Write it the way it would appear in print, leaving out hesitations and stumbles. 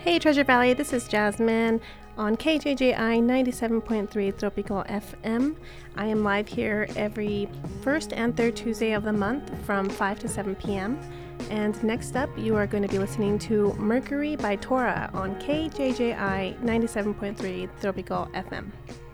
Hey Treasure Valley, this is Jasmine on KJJI 97.3 Tropical FM. I am live here every first and third Tuesday of the month from 5 to 7 p.m. And next up, you are going to be listening to Mercury by Tora on KJJI 97.3 Tropical FM.